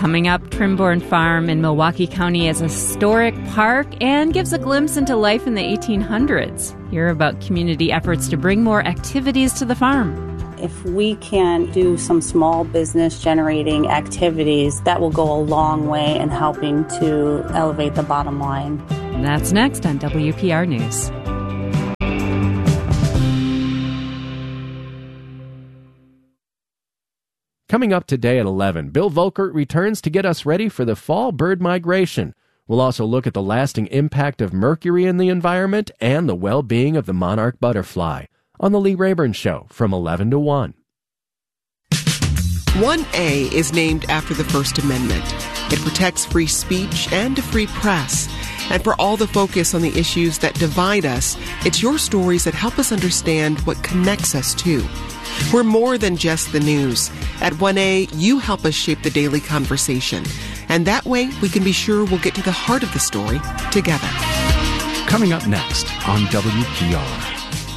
Coming up, Trimborn Farm in Milwaukee County is a historic park and gives a glimpse into life in the 1800s. Hear about community efforts to bring more activities to the farm. If we can do some small business generating activities, that will go a long way in helping to elevate the bottom line. That's next on WPR News. Coming up today at 11, Bill Volkert returns to get us ready for the fall bird migration. We'll also look at the lasting impact of mercury in the environment and the well-being of the monarch butterfly on The Lee Rayburn Show from 11 to 1. 1A is named after the First Amendment. It protects free speech and a free press. And for all the focus on the issues that divide us, it's your stories that help us understand what connects us too. We're more than just the news. At 1A, you help us shape the daily conversation. And that way, we can be sure we'll get to the heart of the story together. Coming up next on WPR.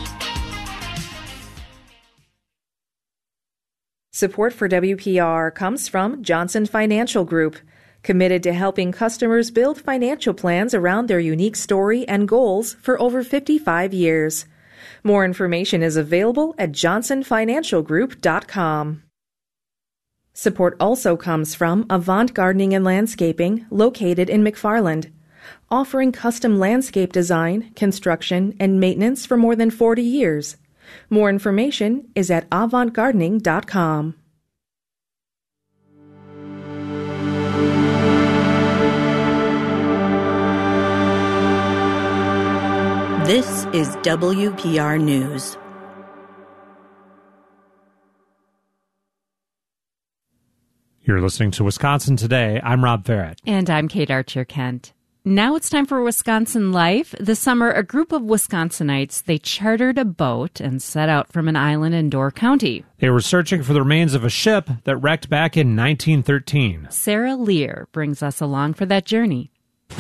Support for WPR comes from Johnson Financial Group, committed to helping customers build financial plans around their unique story and goals for over 55 years. More information is available at johnsonfinancialgroup.com. Support also comes from Avant Gardening and Landscaping, located in McFarland, offering custom landscape design, construction, and maintenance for more than 40 years. More information is at avantgardening.com. This is WPR News. You're listening to Wisconsin Today. I'm Rob Farrett. And I'm Kate Archer-Kent. Now it's time for Wisconsin Life. This summer, a group of Wisconsinites, they chartered a boat and set out from an island in Door County. They were searching for the remains of a ship that wrecked back in 1913. Sarah Lear brings us along for that journey.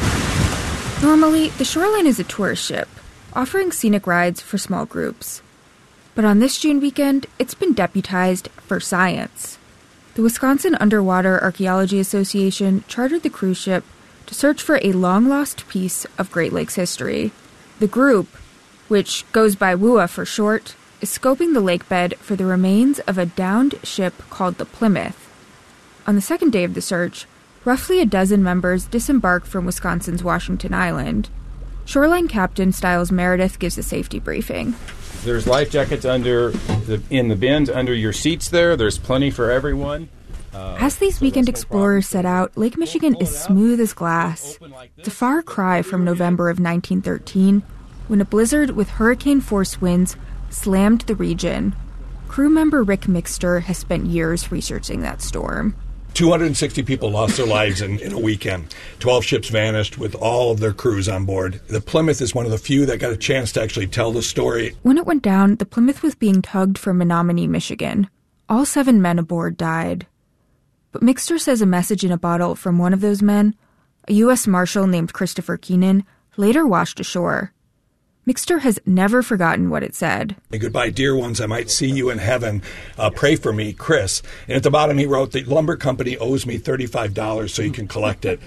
Normally, the Shoreline is a tourist ship, offering scenic rides for small groups. But on this June weekend, it's been deputized for science. The Wisconsin Underwater Archaeology Association chartered the cruise ship to search for a long-lost piece of Great Lakes history. The group, which goes by WUA for short, is scoping the lakebed for the remains of a downed ship called the Plymouth. On the second day of the search, roughly a dozen members disembarked from Wisconsin's Washington Island. Shoreline Captain Stiles Meredith gives a safety briefing. There's life jackets in the bins under your seats there. There's plenty for everyone. As these weekend explorers set out, Lake Michigan is smooth as glass. It's a far cry from November of 1913, when a blizzard with hurricane-force winds slammed the region. Crew member Rick Mixter has spent years researching that storm. 260 people lost their lives in a weekend. 12 ships vanished with all of their crews on board. The Plymouth is one of the few that got a chance to actually tell the story. When it went down, the Plymouth was being tugged from Menominee, Michigan. All 7 men aboard died. But Mixter says a message in a bottle from one of those men, a U.S. Marshal named Christopher Keenan, later washed ashore. Mixter has never forgotten what it said. Goodbye, dear ones. I might see you in heaven. Pray for me, Chris. And at the bottom he wrote, the lumber company owes me $35 so you can collect it.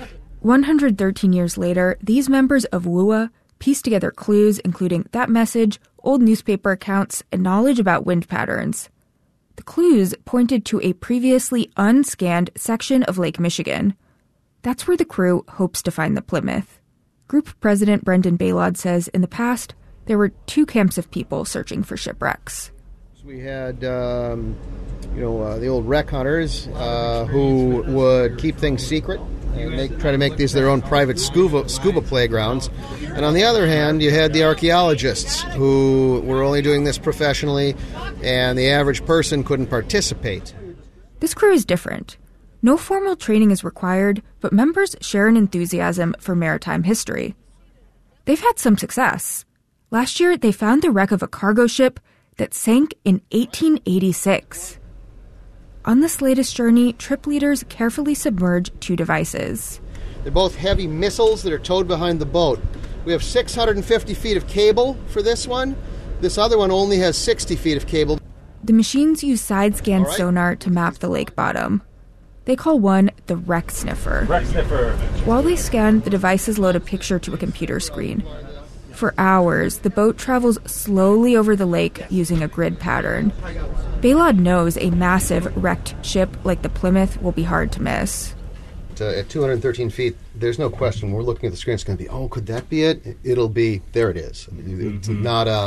113 years later, these members of WUA pieced together clues, including that message, old newspaper accounts, and knowledge about wind patterns. The clues pointed to a previously unscanned section of Lake Michigan. That's where the crew hopes to find the Plymouth. Group President Brendan Baylod says in the past, there were 2 camps of people searching for shipwrecks. We had, the old wreck hunters who would keep things secret and try to make these their own private scuba playgrounds. And on the other hand, you had the archaeologists who were only doing this professionally, and the average person couldn't participate. This crew is different. No formal training is required, but members share an enthusiasm for maritime history. They've had some success. Last year, they found the wreck of a cargo ship that sank in 1886. On this latest journey, trip leaders carefully submerge 2 devices. They're both heavy missiles that are towed behind the boat. We have 650 feet of cable for this one. This other one only has 60 feet of cable. The machines use side-scan sonar to map the lake bottom. They call one the wreck sniffer. Wreck sniffer. While they scan, the devices load a picture to a computer screen. For hours, the boat travels slowly over the lake using a grid pattern. Balod knows a massive wrecked ship like the Plymouth will be hard to miss. At 213 feet, there's no question. When we're looking at the screen, it's going to be, oh, could that be it? It'll be, there it is. It's not